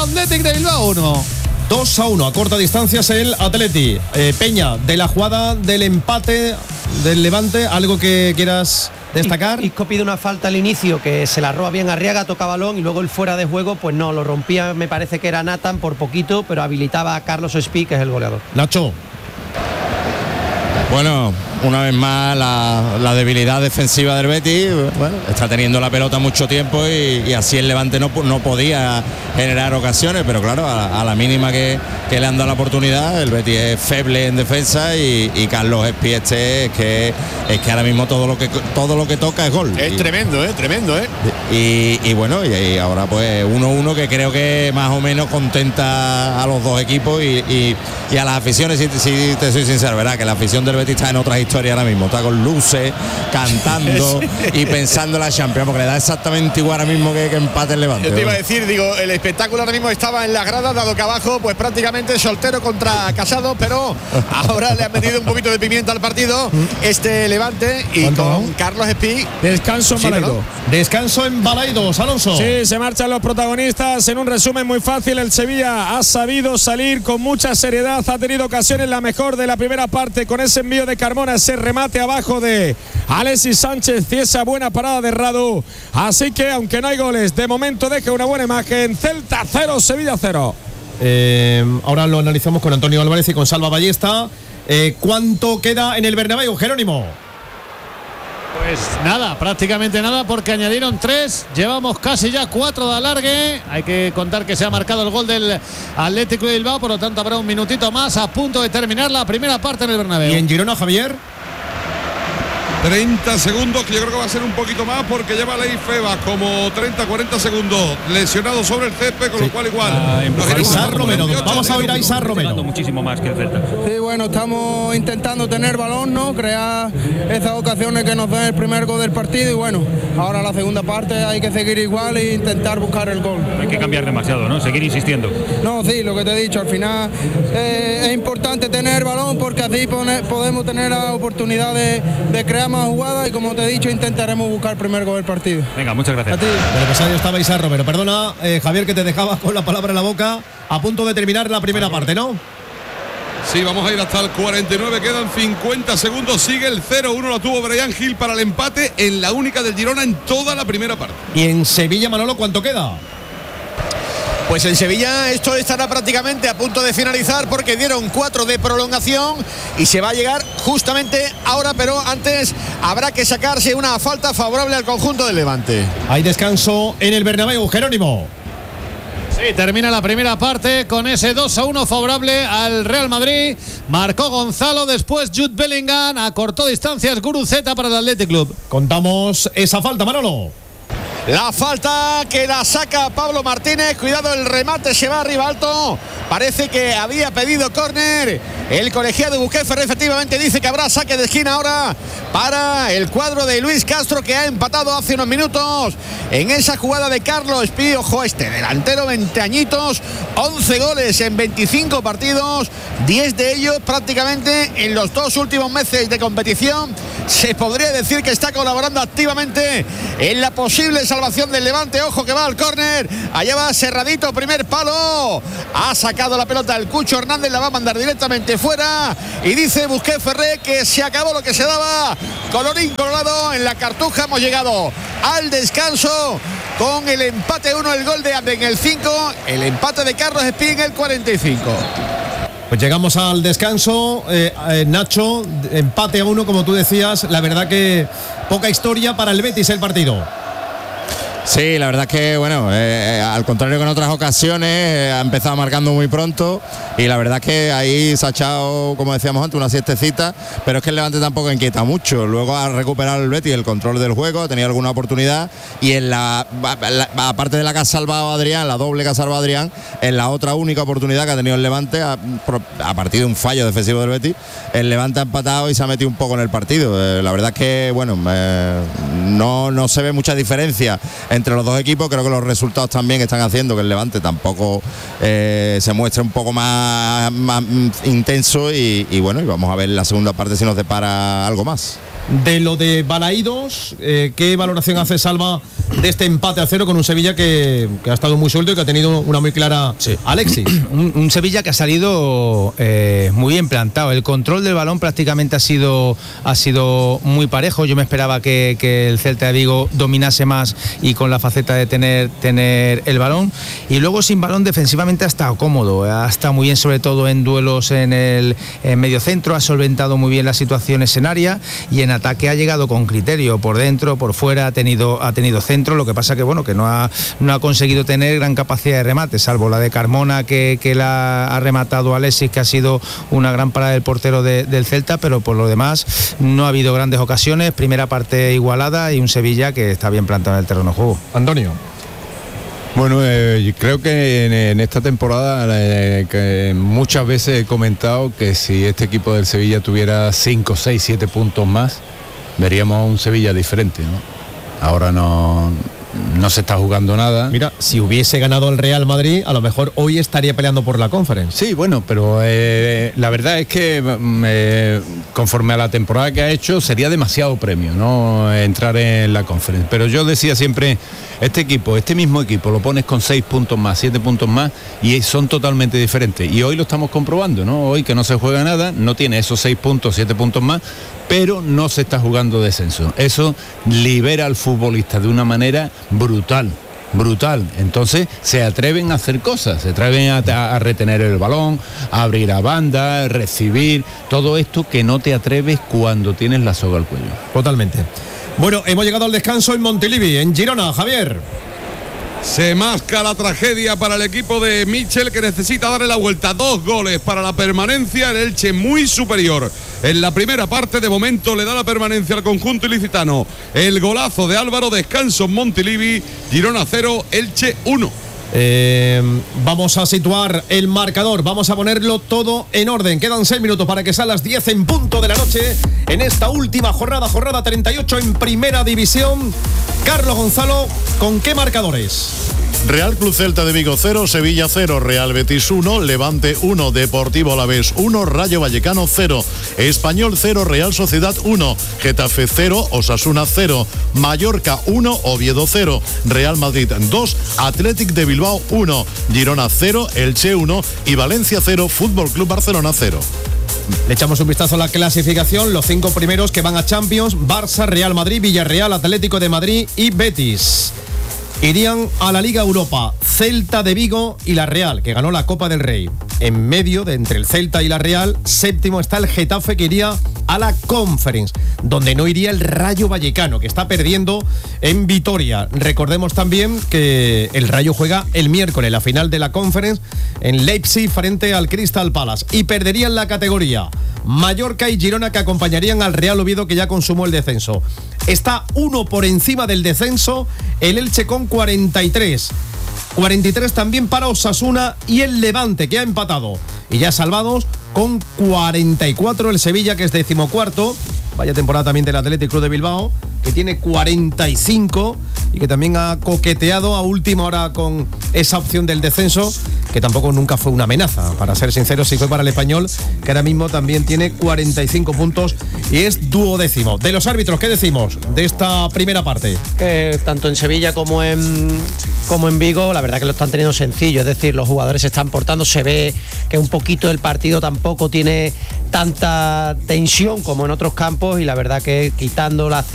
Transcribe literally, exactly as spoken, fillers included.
Athletic de Bilbao uno. dos a uno, a corta distancia es el Atleti. Eh, Peña, de la jugada del empate del Levante, ¿algo que quieras destacar? Isco pide una falta al inicio que se la roba bien Arriaga, toca balón y luego el fuera de juego, pues no, lo rompía, me parece que era Nathan por poquito, pero habilitaba a Carlos Espí, que es el goleador. Nacho. Bueno, una vez más la, la debilidad defensiva del Betis, bueno, está teniendo la pelota mucho tiempo y, y así el Levante no, no podía generar ocasiones, pero claro, a, a la mínima que, que le han dado la oportunidad, el Betis es feble en defensa y, y Carlos Espí este es que, es que ahora mismo todo lo que todo lo que toca es gol. Es y, tremendo, ¿eh? Tremendo, ¿eh? Y, y bueno, y, y ahora pues uno uno que creo que más o menos contenta a los dos equipos y, y, y a las aficiones, si, si te soy sincero, ¿verdad? Que la afición del Betis está en otras historias ahora mismo, está con luces, cantando y pensando en la Champions, porque le da exactamente igual ahora mismo que, que empate el Levante. Yo te iba a decir, digo, el espectáculo ahora mismo estaba en las gradas, dado que abajo pues prácticamente soltero contra casado, pero ahora le han metido un poquito de pimienta al partido este Levante y con Carlos Espí. Descanso en Sí, Balaido. Descanso en Balaidos, Alonso. Sí, se marchan los protagonistas. En un resumen muy fácil, el Sevilla ha sabido salir con mucha seriedad, ha tenido ocasiones, la mejor de la primera parte con ese envío de Carmona, ese remate abajo de Alexis Sánchez y esa buena parada de Radu. Así que aunque no hay goles, de momento deja una buena imagen. Celta cero, Sevilla cero. Eh, ahora lo analizamos con Antonio Álvarez y con Salva Ballesta. Eh, ¿Cuánto queda en el Bernabéu, Jerónimo? Pues nada, prácticamente nada, porque añadieron tres, llevamos casi ya cuatro de alargue. Hay que contar que se ha marcado el gol del Atlético de Bilbao, por lo tanto habrá un minutito más a punto de terminar la primera parte en el Bernabéu. ¿Y en Girona, Javier? treinta segundos, que yo creo que va a ser un poquito más porque lleva Ley Febas como treinta cuarenta segundos lesionado sobre el césped, con sí. lo cual igual. Ah, Isar Romero, vamos a oír a Isar Romero. Muchísimo más que el Celta. Sí, bueno, estamos intentando tener balón, ¿no? Crear esas ocasiones que nos dan el primer gol del partido y bueno, ahora la segunda parte hay que seguir igual e intentar buscar el gol. Hay que cambiar demasiado, ¿no? Seguir insistiendo. No, sí, lo que te he dicho, al final eh, es importante tener balón porque así pone, podemos tener la oportunidad de, de crear más jugadas y como te he dicho intentaremos buscar el primer gol del partido. Venga, muchas gracias. A ti. Del episodio estaba Isar Romero. Perdona, eh, Javier, que te dejaba con la palabra en la boca, a punto de terminar la primera parte, ¿no? Sí, vamos a ir hasta el cuarenta y nueve, quedan cincuenta segundos, sigue el cero uno, la tuvo Bryan Gil para el empate en la única del Girona en toda la primera parte. ¿Y en Sevilla, Manolo, cuánto queda? Pues en Sevilla esto estará prácticamente a punto de finalizar porque dieron cuatro de prolongación y se va a llegar justamente ahora, pero antes habrá que sacarse una falta favorable al conjunto del Levante. Hay descanso en el Bernabéu, Jerónimo. Sí, termina la primera parte con ese dos a uno favorable al Real Madrid. Marcó Gonzalo, después Jude Bellingham, acortó distancias Guruceta para el Athletic Club. Contamos esa falta, Manolo. La falta que la saca Pablo Martínez. Cuidado, el remate se va arriba alto. Parece que había pedido córner. El colegiado Busquets Ferrer efectivamente dice que habrá saque de esquina ahora para el cuadro de Luis Castro, que ha empatado hace unos minutos en esa jugada de Carlos Espí. Ojo, este delantero, veinte añitos, once goles en veinticinco partidos, diez de ellos prácticamente en los dos últimos meses de competición. Se podría decir que está colaborando activamente en la posible salvación del Levante. Ojo que va al córner, allá va cerradito, primer palo, ha sacado la pelota el Cucho Hernández, la va a mandar directamente fuera y dice Busquets Ferrer que se acabó lo que se daba. Colorín colorado, en la Cartuja hemos llegado al descanso con el empate uno, el gol de Abde en el cinco, el empate de Carlos Espí en el cuarenta y cinco. Pues llegamos al descanso, eh, eh, Nacho, empate a uno, como tú decías. La verdad que poca historia para el Betis el partido. Sí, la verdad es que, bueno, eh, al contrario que en otras ocasiones, eh, ha empezado marcando muy pronto y la verdad es que ahí se ha echado, como decíamos antes, una siestecita, pero es que el Levante tampoco inquieta mucho. Luego ha recuperado el Betis el control del juego, ha tenido alguna oportunidad y en la, la aparte de la que ha salvado Adrián, la doble que ha salvado Adrián, en la otra única oportunidad que ha tenido el Levante, a, a partir de un fallo defensivo del Betis, el Levante ha empatado y se ha metido un poco en el partido. Eh, la verdad es que, bueno, eh, no, no se ve mucha diferencia entre los dos equipos. Creo que los resultados también están haciendo que el Levante tampoco eh, se muestre un poco más, más intenso y, y bueno, y vamos a ver la segunda parte si nos depara algo más. De lo de Balaídos, eh, ¿qué valoración hace Salva de este empate a cero con un Sevilla que, que ha estado muy suelto y que ha tenido una muy clara sí. Alexis? Un, un Sevilla que ha salido eh, muy bien plantado. El control del balón prácticamente ha sido, ha sido muy parejo. Yo me esperaba que, que el Celta de Vigo dominase más y con la faceta de tener, tener el balón. Y luego sin balón defensivamente ha estado cómodo. Ha estado muy bien, sobre todo en duelos en el en medio centro. Ha solventado muy bien las situaciones en área y en ataque ha llegado con criterio, por dentro, por fuera, ha tenido, ha tenido centro, lo que pasa que bueno, que no ha, no ha conseguido tener gran capacidad de remate, salvo la de Carmona que, que la ha rematado Alexis, que ha sido una gran parada del portero de, del Celta, pero por lo demás no ha habido grandes ocasiones, primera parte igualada y un Sevilla que está bien plantado en el terreno de juego. Antonio. Bueno, eh, creo que en, en esta temporada eh, que muchas veces he comentado que si este equipo del Sevilla tuviera cinco, seis, siete puntos más, veríamos a un Sevilla diferente, ¿no? Ahora no, no se está jugando nada. Mira, si hubiese ganado el Real Madrid, a lo mejor hoy estaría peleando por la Conference. Sí, bueno, pero eh, la verdad es que eh, conforme a la temporada que ha hecho, sería demasiado premio, ¿no? Entrar en la Conference. Pero yo decía siempre, este equipo, este mismo equipo, lo pones con seis puntos más, siete puntos más y son totalmente diferentes. Y hoy lo estamos comprobando, ¿no? Hoy que no se juega nada, no tiene esos seis puntos, siete puntos más, pero no se está jugando descenso. Eso libera al futbolista de una manera brutal, brutal. Entonces se atreven a hacer cosas, se atreven a, a retener el balón, a abrir a banda, a recibir, todo esto que no te atreves cuando tienes la soga al cuello. Totalmente. Bueno, hemos llegado al descanso en Montilivi, en Girona, Javier. Se masca la tragedia para el equipo de Michel, que necesita darle la vuelta. Dos goles para la permanencia, el Elche muy superior. En la primera parte, de momento, le da la permanencia al conjunto ilicitano. El golazo de Álvaro, descanso en Montilivi, Girona cero, Elche uno. Eh, vamos a situar el marcador, vamos a ponerlo todo en orden. Quedan seis minutos para que sean las diez en punto de la noche en esta última jornada, jornada treinta y ocho en Primera División. Carlos Gonzalo, ¿con qué marcadores? Real Club Celta de Vigo cero, Sevilla cero, Real Betis uno, Levante uno, Deportivo Alavés uno, Rayo Vallecano cero, Español cero, Real Sociedad uno, Getafe cero, Osasuna cero, Mallorca uno, Oviedo cero, Real Madrid dos, Athletic de Bilbao uno, Girona cero, Elche uno y Valencia cero, Fútbol Club Barcelona cero. Le echamos un vistazo a la clasificación, los cinco primeros que van a Champions: Barça, Real Madrid, Villarreal, Atlético de Madrid y Betis. Irían a la Liga Europa Celta de Vigo y la Real, que ganó la Copa del Rey. En medio de entre el Celta y la Real, séptimo está el Getafe, que iría a la Conference, donde no iría el Rayo Vallecano, que está perdiendo en Vitoria. Recordemos también que el Rayo juega el miércoles la final de la Conference en Leipzig frente al Crystal Palace, y perderían la categoría Mallorca y Girona, que acompañarían al Real Oviedo, que ya consumó el descenso. Está uno por encima del descenso el Elche con cuarenta y tres. cuarenta y tres también para Osasuna y el Levante, que ha empatado. Y ya salvados con cuarenta y cuatro el Sevilla, que es decimocuarto. Vaya temporada también del Athletic Club de Bilbao, que tiene cuarenta y cinco y que también ha coqueteado a última hora con esa opción del descenso, que tampoco nunca fue una amenaza, para ser sinceros. Sí fue para el Español, que ahora mismo también tiene cuarenta y cinco puntos y es duodécimo. De los árbitros, ¿qué decimos de esta primera parte? Que tanto en Sevilla como en, como en Vigo, la verdad que lo están teniendo sencillo, es decir, los jugadores se están portando, se ve que un poquito el partido tampoco tiene tanta tensión como en otros campos, y la verdad que quitando la